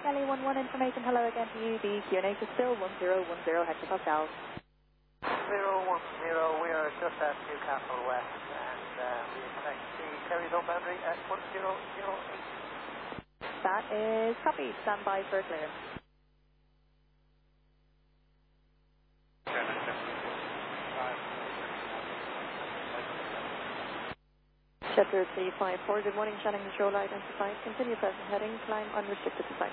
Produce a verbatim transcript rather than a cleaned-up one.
Kelly one one information, hello again to you. The Q N H is still one zero one zero hectopascals. zero one zero, we are just at Newcastle West, and uh, we expect the Kerry zone boundary at one zero zero eight. That is copied. Stand by for clearance. Shutter three five four, good morning, Shannon Control identified. Continue present heading, climb unrestricted to site.